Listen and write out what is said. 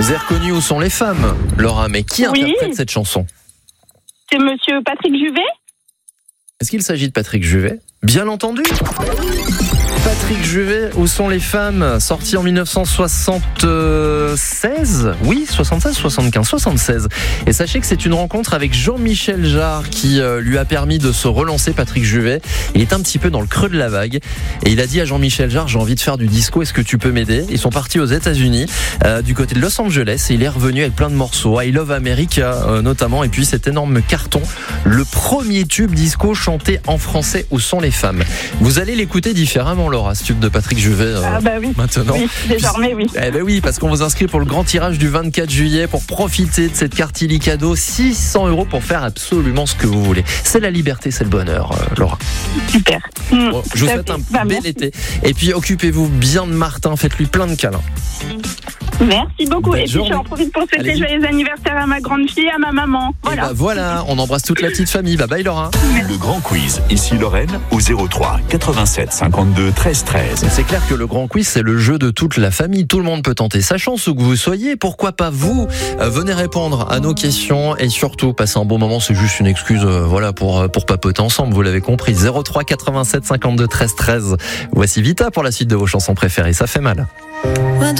Vous avez reconnu Où sont les femmes, Laura, mais qui interprète cette chanson? C'est monsieur Patrick Juvet. Est-ce qu'il s'agit de Patrick Juvet? Bien entendu. Patrick Juvet, Où sont les femmes, sorti en 1976. Oui, 76, 75, 76. Et sachez que c'est une rencontre avec Jean-Michel Jarre qui lui a permis de se relancer. Patrick Juvet, il est un petit peu dans le creux de la vague et il a dit à Jean-Michel Jarre, j'ai envie de faire du disco, est-ce que tu peux m'aider? Ils sont partis aux États-Unis, du côté de Los Angeles, et il est revenu avec plein de morceaux, I Love America notamment, et puis cet énorme carton, le premier tube disco chanté en français, Où sont les femmes. Vous allez l'écouter différemment, Laura, ce tube de Patrick Juvet Oui. maintenant. Oui, désormais oui. Eh ben oui, parce qu'on vous inscrit pour le grand tirage du 24 juillet pour profiter de cette carte illicadeau, 600 € pour faire absolument ce que vous voulez. C'est la liberté, c'est le bonheur, Laura. Super. Bon, je vous souhaite un bel été. Et puis occupez-vous bien de Martin, faites-lui plein de câlins. Merci beaucoup. Bonne et puis journée. j'en profite pour souhaiter Allez-y. joyeux anniversaire à ma grande fille, à ma maman. Voilà. Et bah voilà, on embrasse toute la petite famille. Bye bye Laura. Le grand quiz, ici Lorraine, au 03 87 52 13 13. C'est clair que le grand quiz, c'est le jeu de toute la famille. Tout le monde peut tenter sa chance où que vous soyez. Pourquoi pas vous? Venez répondre à nos questions et surtout passer un bon moment. C'est juste une excuse, pour papoter ensemble. Vous l'avez compris. 03 87 52 13 13. Voici Vita pour la suite de vos chansons préférées. Ça fait mal.